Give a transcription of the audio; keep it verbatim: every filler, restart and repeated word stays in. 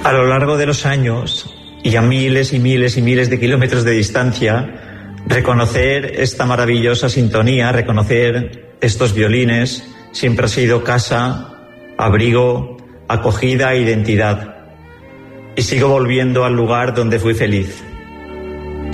A lo largo de los años y a miles y miles y miles de kilómetros de distancia, reconocer esta maravillosa sintonía, reconocer estos violines, siempre ha sido casa, abrigo, acogida e identidad. Y sigo volviendo al lugar donde fui feliz.